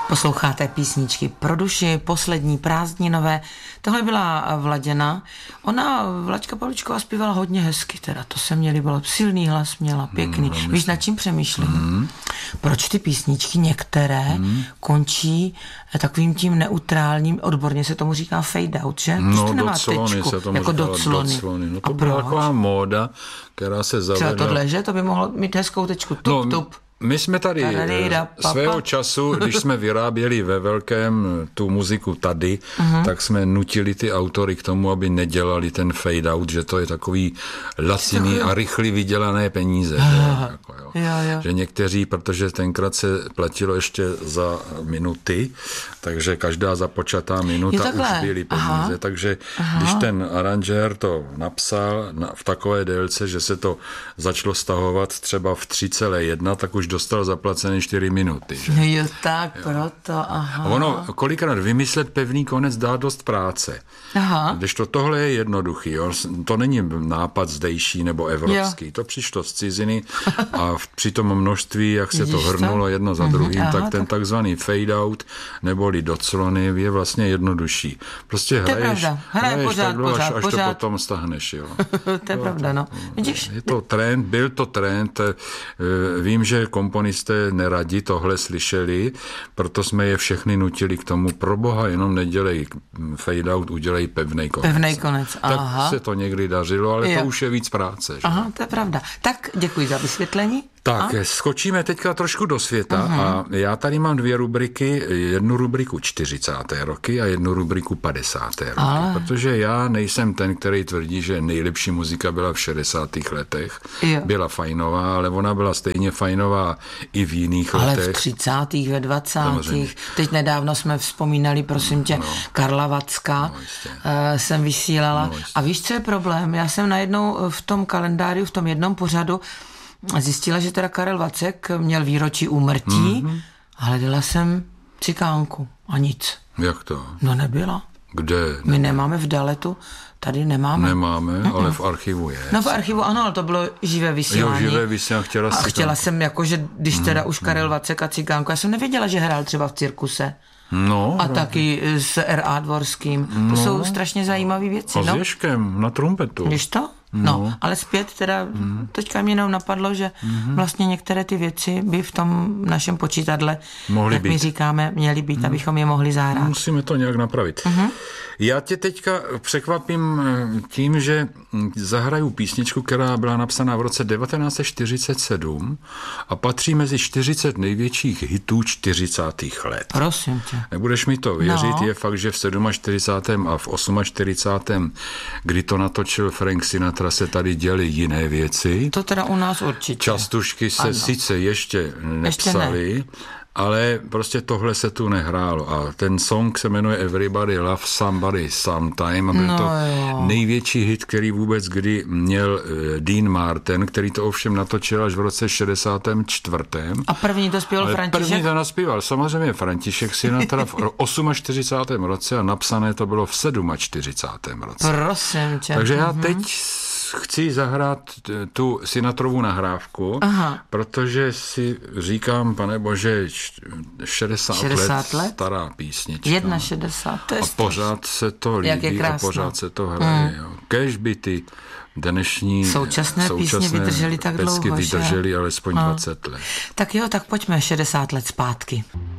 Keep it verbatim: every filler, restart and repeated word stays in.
Posloucháte písničky pro duši, poslední prázdninové. Tohle byla Vladěna. Ona, Vlaďka Pavličková, zpívala hodně hezky, teda to se mě líbilo. Silný hlas měla, pěkný. Mm, Víš, nad čím přemýšlím? Mm. Proč ty písničky některé mm. končí takovým tím neutrálním, odborně se tomu říká fade out, že? No, to nemá doclony tečku, se tomu jako říkala doclony. doclony. No to byla taková móda, která se zavedla. Třeba tohle, že? To by mohlo mít hezkou tečku. Tup, no, tup. My jsme tady svého času, když jsme vyráběli ve velkém tu muziku tady, uh-huh. tak jsme nutili ty autory k tomu, aby nedělali ten fade out, že to je takový laciný a rychlý vydělané peníze. Uh-huh. Že, jako, jo. Jo, jo. Že někteří, protože tenkrát se platilo ještě za minuty, takže každá započatá minuta už byly peníze. Aha. Takže Aha. když ten aranžér to napsal na, v takové délce, že se to začalo stahovat třeba v tři celé jedna, tak už dostal zaplacené čtyři minuty. Že? Jo, tak jo. Proto, aha. A ono, kolikrát vymyslet pevný konec dá dost práce. Aha. Když to tohle je jednoduchý, jo? To není nápad zdejší nebo evropský, jo. To přišlo z ciziny a v, při tom množství, jak se Vidíš to hrnulo to? jedno za druhým, aha, tak ten tak... takzvaný fade out neboli doclony je vlastně jednodušší. Prostě hraješ, hraješ pořád, tak dlouho, pořád, až, až pořád. to potom stahneš. Jo. To je no, pravda, no. Vidíš? Je to trend, byl to trend. Vím, že komponisté neradi tohle slyšeli, proto jsme je všechny nutili k tomu, pro boha, jenom nedělej fade out, udělej pevnej konec. Pevnej konec, aha. Tak se to někdy dařilo, ale jo. to už je víc práce. Že? Aha, to je pravda. Tak děkuji za vysvětlení. Tak, a? skočíme teďka trošku do světa uh-huh. a já tady mám dvě rubriky, jednu rubriku čtyřicáté roky a jednu rubriku padesáté roky, ale... protože já nejsem ten, který tvrdí, že nejlepší muzika byla v šedesátých letech, jo. byla fajnová, ale ona byla stejně fajnová i v jiných ale letech. Ale v třicátých, ve dvacátých Teď nedávno jsme vzpomínali, prosím tě, no. Karla Vacka no, uh, jsem vysílala no, a víš, co je problém? Já jsem najednou v tom kalendáriu, v tom jednom pořadu zjistila, že teda Karel Vacek měl výročí úmrtí mm-hmm. a hledala jsem cikánku a nic. Jak to? No nebyla. Kde? My nemáme v Daletu, tady nemáme. Nemáme, Mm-mm. ale v archivu je. No v archivu ano, ale to bylo živé vysílání. Jo, živé vysílání, chtěla A chtěla jsem, jako, že když teda už Karel Vacek a cikánku, já jsem nevěděla, že hrál třeba v cirkuse. No, a taky s R A Dvorským. No, to jsou strašně zajímavé věci. A no? s Ježkem na trumpetu. Víš to? No, no, ale zpět teda, mm. teďka mě jenom napadlo, že mm. vlastně některé ty věci by v tom našem počítadle, mohli jak být. my říkáme, měly být, mm. abychom je mohli zahrát. Musíme to nějak napravit. Mm-hmm. Já tě teďka překvapím tím, že zahraju písničku, která byla napsaná v roce devatenáct set čtyřicet sedm a patří mezi čtyřicet největších hitů čtyřicátých let. Prosím tě. Nebudeš mi to věřit, no. je fakt, že v čtyřicátém sedmém a v čtyřicátém osmém kdy to natočil Frank Sinatra, se tady děly jiné věci. To teda u nás určitě. Častušky se ano. sice ještě nepsaly, ještě ne. ale prostě tohle se tu nehrálo. A ten song se jmenuje Everybody Love Somebody Sometime a byl no to jo. největší hit, který vůbec kdy měl Dean Martin, který to ovšem natočil až v roce šedesátém čtvrtém A první to zpíval František? První to naspíval samozřejmě František Sinatra v čtyřicátém osmém roce a napsané to bylo v čtyřicátém sedmém roce. Prosím tě. Takže já teď chci zahrát tu Sinatrovu nahrávku, Aha. protože si říkám, pane bože, šedesát, šedesát let, let stará písnička. Jedna šedesát, to je A pořád se to líbí a pořád se to hraje. Mm. Kéž by ty dnešní současné, současné písně vydržely tak dlouho, vydržely alespoň a. dvacet let. Tak jo, tak pojďme šedesát let zpátky.